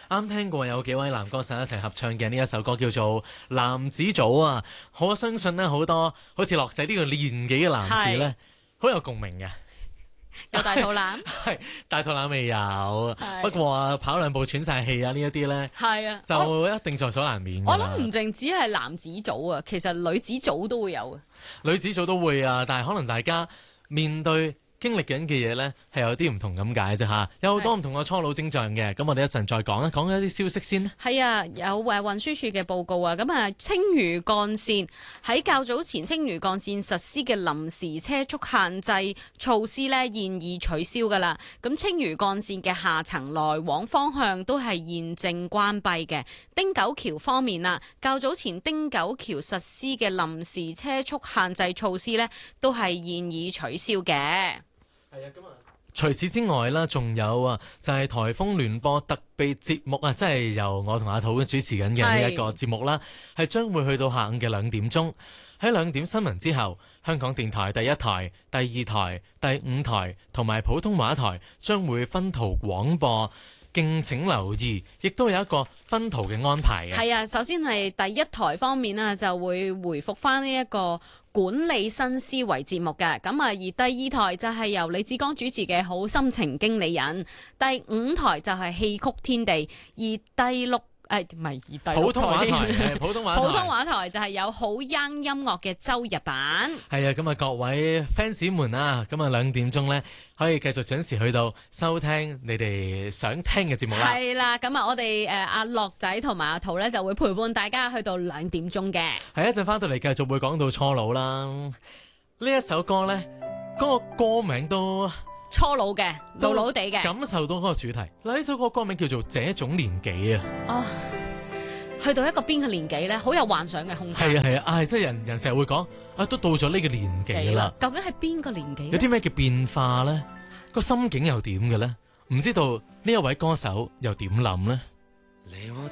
啱聽過有幾位男歌手一齊合唱嘅呢一首歌叫做《男子組》啊，我相信呢，好多好似樂仔呢個年紀嘅男士呢，好有共鳴嘅。 有大肚腩， 係大肚腩未有，不過跑兩步喘晒氣啊呢一啲呢， 係啊， 就一定在所難免。 我諗唔淨止係男子組啊，其實女子組都會有啊。 女子組都會啊，但係可能大家面對經歷緊嘅嘢呢，係有啲唔同咁解啫嚇，有好多唔同嘅初老徵象嘅。咁我哋一陣再講一講一啲消息先咧。 係啊，有運輸署嘅報告啊，咁啊青嶼幹線喺較早前青嶼幹線實施嘅臨時車速限制措施呢，現已取消㗎啦。咁青嶼幹線嘅下層來往方向都係現正關閉嘅。汀九橋方面啊，較早前汀九橋實施嘅臨時車速限制措施呢，都係現已取消嘅。 係啊，咁啊，除此之外啦，仲有啊，就係颱風聯播特別節目啊，即係由我同阿土主持緊嘅呢一個節目啦，係將會去到下午嘅2點鐘。喺2點新聞之後，香港電台第1台、第2台、第5台同埋普通話台將會分途廣播。敬請留意，亦都有一個分途嘅安排嘅。 係啊，首先係第1台方面啊，就會回復翻呢一個管理新思維節目嘅。咁啊，而第2台就係由李志剛主持嘅好心情經理人。第5台就係戲曲天地，而第6唔係普通話台，普通話台就係有好 young 音樂嘅周日版。 係啊，咁啊各位 fans 們啊，咁啊2點鐘呢，可以繼續準時去到收聽你哋想聽嘅節目啦。 係啦，咁啊我哋阿樂仔同埋阿圖呢，就會陪伴大家去到2點鐘嘅。 係一陣翻到嚟繼續會講到初老啦。呢一首歌呢，嗰個歌名都初老嘅，老老地嘅， 感受到嗰個主題。嗱，呢首歌名叫做《這種年紀》啊。 哦，去到一個邊嘅年紀咧，好有幻想嘅空間。 係啊，即係人成日會講啊，都到咗呢個年紀啦。 究竟係邊個年紀？ 有啲咩嘅變化咧？個心境又點嘅咧？唔知道呢一位歌手又點諗咧？